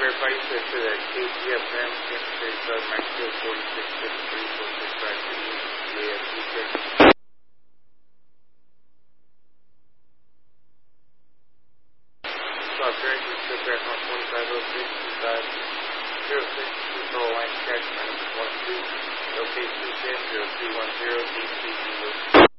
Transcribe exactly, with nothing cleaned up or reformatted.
verify you said to the K G F M, Kansas City Southern Maxfield, forty-six fifty-three, four six five two, A F C check. Stop direct, you still back on twenty-five oh six, two five zero six, control line check, minus one two, location ten, zero three one zero, D C zero.